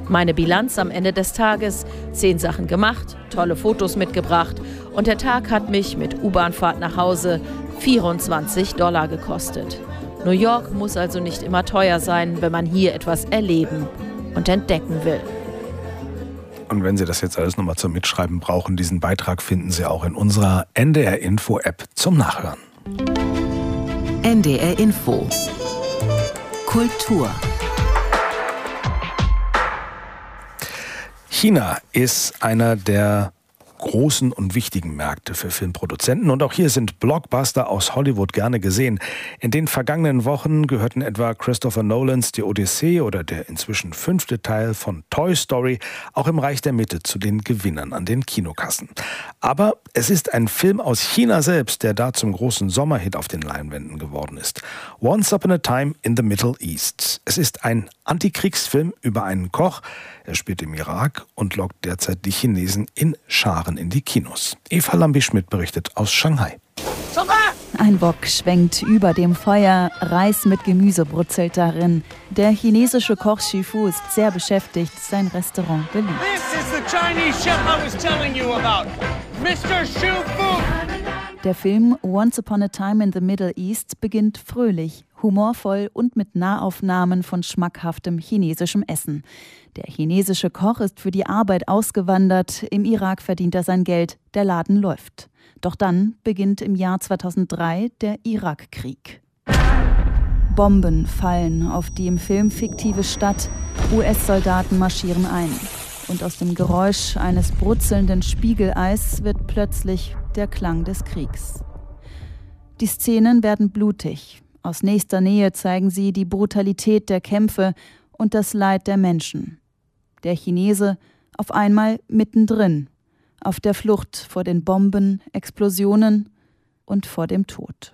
Meine Bilanz am Ende des Tages: 10 Sachen gemacht, tolle Fotos mitgebracht und der Tag hat mich mit U-Bahn-Fahrt nach Hause $24 gekostet. New York muss also nicht immer teuer sein, wenn man hier etwas erleben und entdecken will. Und wenn Sie das jetzt alles nochmal zum Mitschreiben brauchen, diesen Beitrag finden Sie auch in unserer NDR-Info-App zum Nachhören. NDR Info Kultur. China ist einer der großen und wichtigen Märkte für Filmproduzenten. Und auch hier sind Blockbuster aus Hollywood gerne gesehen. In den vergangenen Wochen gehörten etwa Christopher Nolans Die Odyssee oder der inzwischen 5. Teil von Toy Story auch im Reich der Mitte zu den Gewinnern an den Kinokassen. Aber es ist ein Film aus China selbst, der da zum großen Sommerhit auf den Leinwänden geworden ist. Once Upon a Time in the Middle East. Es ist ein Antikriegsfilm über einen Koch. Er spielt im Irak und lockt derzeit die Chinesen in Scharen in die Kinos. Eva Lambi-Schmidt berichtet aus Shanghai. Ein Wok schwenkt über dem Feuer, Reis mit Gemüse brutzelt darin. Der chinesische Koch Xu Fu ist sehr beschäftigt, sein Restaurant beliebt. This is the Chinese chef I was telling you about, Mr. Xu Fu. Der Film Once Upon a Time in the Middle East beginnt fröhlich, humorvoll und mit Nahaufnahmen von schmackhaftem chinesischem Essen. Der chinesische Koch ist für die Arbeit ausgewandert, im Irak verdient er sein Geld, der Laden läuft. Doch dann beginnt im Jahr 2003 der Irakkrieg. Bomben fallen auf die im Film fiktive Stadt, US-Soldaten marschieren ein. Und aus dem Geräusch eines brutzelnden Spiegeleis wird plötzlich der Klang des Kriegs. Die Szenen werden blutig. Aus nächster Nähe zeigen sie die Brutalität der Kämpfe und das Leid der Menschen. Der Chinese auf einmal mittendrin, auf der Flucht vor den Bomben, Explosionen und vor dem Tod.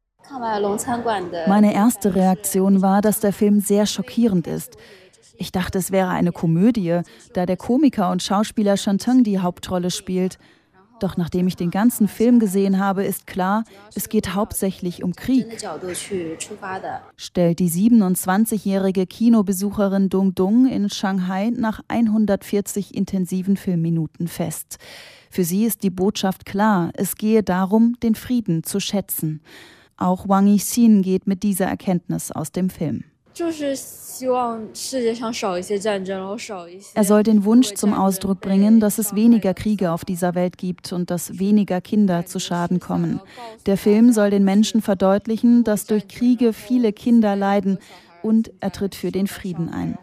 Meine erste Reaktion war, dass der Film sehr schockierend ist. Ich dachte, es wäre eine Komödie, da der Komiker und Schauspieler Shan Teng die Hauptrolle spielt. Doch nachdem ich den ganzen Film gesehen habe, ist klar, es geht hauptsächlich um Krieg, stellt die 27-jährige Kinobesucherin Dong Dong in Shanghai nach 140 intensiven Filmminuten fest. Für sie ist die Botschaft klar, es gehe darum, den Frieden zu schätzen. Auch Wang Yixin geht mit dieser Erkenntnis aus dem Film. Er soll den Wunsch zum Ausdruck bringen, dass es weniger Kriege auf dieser Welt gibt und dass weniger Kinder zu Schaden kommen. Der Film soll den Menschen verdeutlichen, dass durch Kriege viele Kinder leiden, und er tritt für den Frieden ein.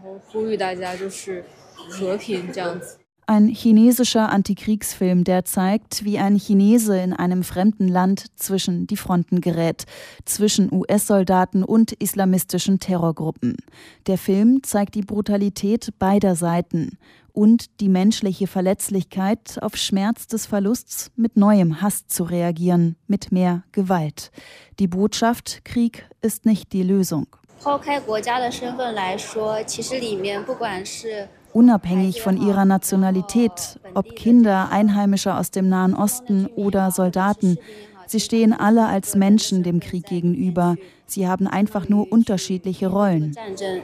Ein chinesischer Antikriegsfilm, der zeigt, wie ein Chinese in einem fremden Land zwischen die Fronten gerät, zwischen US-Soldaten und islamistischen Terrorgruppen. Der Film zeigt die Brutalität beider Seiten und die menschliche Verletzlichkeit, auf Schmerz des Verlusts mit neuem Hass zu reagieren, mit mehr Gewalt. Die Botschaft: Krieg ist nicht die Lösung. Unabhängig von ihrer Nationalität, ob Kinder, Einheimische aus dem Nahen Osten oder Soldaten, sie stehen alle als Menschen dem Krieg gegenüber. Sie haben einfach nur unterschiedliche Rollen.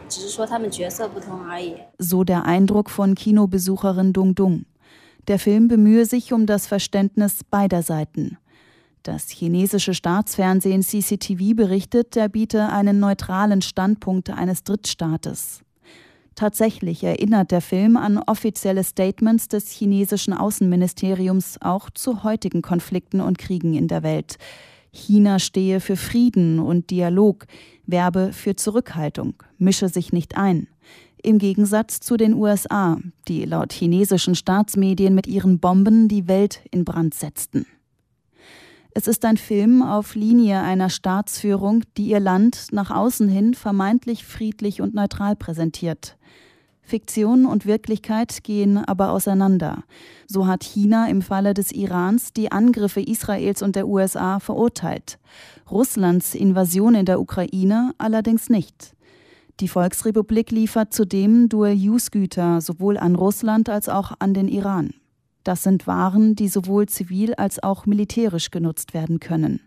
So der Eindruck von Kinobesucherin Dong Dong. Der Film bemühe sich um das Verständnis beider Seiten. Das chinesische Staatsfernsehen CCTV berichtet, er biete einen neutralen Standpunkt eines Drittstaates. Tatsächlich erinnert der Film an offizielle Statements des chinesischen Außenministeriums auch zu heutigen Konflikten und Kriegen in der Welt. China stehe für Frieden und Dialog, werbe für Zurückhaltung, mische sich nicht ein. Im Gegensatz zu den USA, die laut chinesischen Staatsmedien mit ihren Bomben die Welt in Brand setzten. Es ist ein Film auf Linie einer Staatsführung, die ihr Land nach außen hin vermeintlich friedlich und neutral präsentiert. Fiktion und Wirklichkeit gehen aber auseinander. So hat China im Falle des Irans die Angriffe Israels und der USA verurteilt. Russlands Invasion in der Ukraine allerdings nicht. Die Volksrepublik liefert zudem Dual-Use-Güter sowohl an Russland als auch an den Iran. Das sind Waren, die sowohl zivil als auch militärisch genutzt werden können.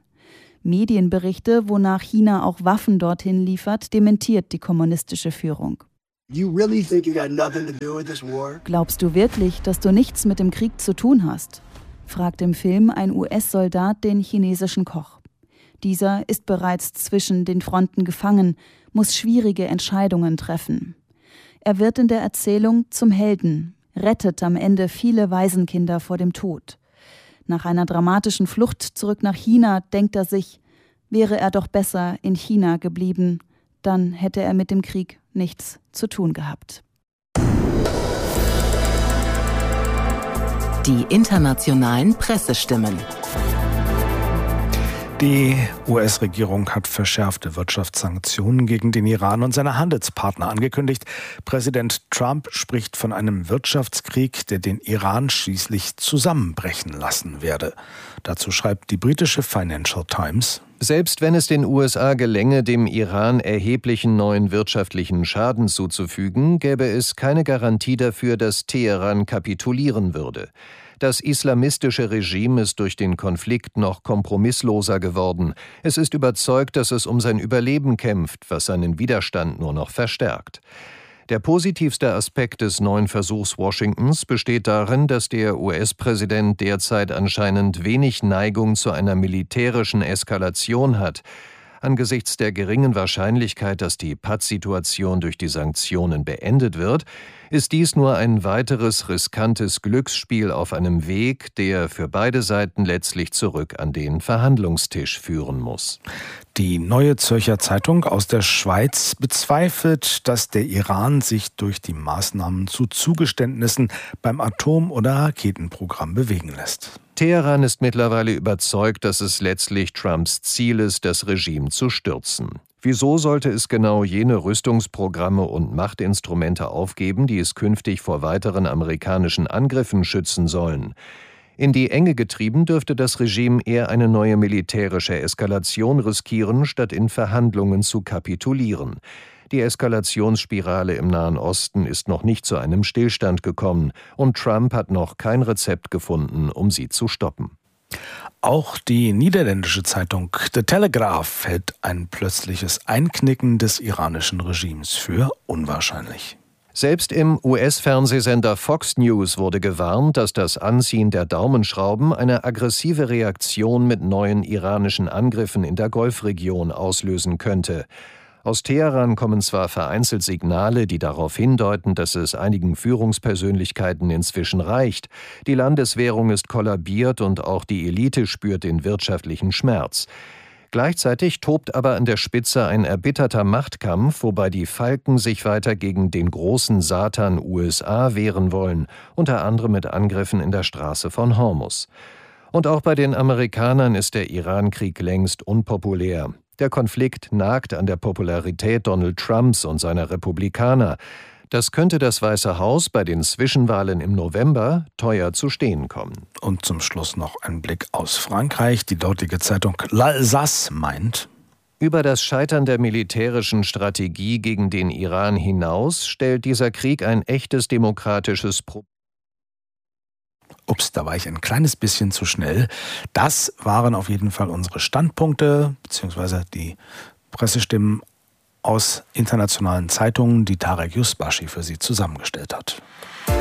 Medienberichte, wonach China auch Waffen dorthin liefert, dementiert die kommunistische Führung. Glaubst du wirklich, dass du nichts mit dem Krieg zu tun hast? Fragt im Film ein US-Soldat den chinesischen Koch. Dieser ist bereits zwischen den Fronten gefangen, muss schwierige Entscheidungen treffen. Er wird in der Erzählung zum Helden, rettet am Ende viele Waisenkinder vor dem Tod. Nach einer dramatischen Flucht zurück nach China denkt er sich, wäre er doch besser in China geblieben, dann hätte er mit dem Krieg nichts zu tun gehabt. Die internationalen Pressestimmen. Die US-Regierung hat verschärfte Wirtschaftssanktionen gegen den Iran und seine Handelspartner angekündigt. Präsident Trump spricht von einem Wirtschaftskrieg, der den Iran schließlich zusammenbrechen lassen werde. Dazu schreibt die britische Financial Times: Selbst wenn es den USA gelänge, dem Iran erheblichen neuen wirtschaftlichen Schaden zuzufügen, gäbe es keine Garantie dafür, dass Teheran kapitulieren würde. Das islamistische Regime ist durch den Konflikt noch kompromissloser geworden. Es ist überzeugt, dass es um sein Überleben kämpft, was seinen Widerstand nur noch verstärkt. Der positivste Aspekt des neuen Versuchs Washingtons besteht darin, dass der US-Präsident derzeit anscheinend wenig Neigung zu einer militärischen Eskalation hat. Angesichts der geringen Wahrscheinlichkeit, dass die Pattsituation durch die Sanktionen beendet wird, ist dies nur ein weiteres riskantes Glücksspiel auf einem Weg, der für beide Seiten letztlich zurück an den Verhandlungstisch führen muss. Die Neue Zürcher Zeitung aus der Schweiz bezweifelt, dass der Iran sich durch die Maßnahmen zu Zugeständnissen beim Atom- oder Raketenprogramm bewegen lässt. Teheran ist mittlerweile überzeugt, dass es letztlich Trumps Ziel ist, das Regime zu stürzen. Wieso sollte es genau jene Rüstungsprogramme und Machtinstrumente aufgeben, die es künftig vor weiteren amerikanischen Angriffen schützen sollen? In die Enge getrieben dürfte das Regime eher eine neue militärische Eskalation riskieren, statt in Verhandlungen zu kapitulieren. Die Eskalationsspirale im Nahen Osten ist noch nicht zu einem Stillstand gekommen und Trump hat noch kein Rezept gefunden, um sie zu stoppen. Auch die niederländische Zeitung The Telegraph hält ein plötzliches Einknicken des iranischen Regimes für unwahrscheinlich. Selbst im US-Fernsehsender Fox News wurde gewarnt, dass das Anziehen der Daumenschrauben eine aggressive Reaktion mit neuen iranischen Angriffen in der Golfregion auslösen könnte. Aus Teheran kommen zwar vereinzelt Signale, die darauf hindeuten, dass es einigen Führungspersönlichkeiten inzwischen reicht. Die Landeswährung ist kollabiert und auch die Elite spürt den wirtschaftlichen Schmerz. Gleichzeitig tobt aber an der Spitze ein erbitterter Machtkampf, wobei die Falken sich weiter gegen den großen Satan USA wehren wollen, unter anderem mit Angriffen in der Straße von Hormuz. Und auch bei den Amerikanern ist der Iran-Krieg längst unpopulär. Der Konflikt nagt an der Popularität Donald Trumps und seiner Republikaner. Das könnte das Weiße Haus bei den Zwischenwahlen im November teuer zu stehen kommen. Und zum Schluss noch ein Blick aus Frankreich. Die dortige Zeitung L'Alsace meint: Über das Scheitern der militärischen Strategie gegen den Iran hinaus stellt dieser Krieg ein echtes demokratisches Problem. Ups, da war ich ein kleines bisschen zu schnell. Das waren auf jeden Fall unsere Standpunkte bzw. die Pressestimmen aus internationalen Zeitungen, die Tarek Yusbashi für Sie zusammengestellt hat.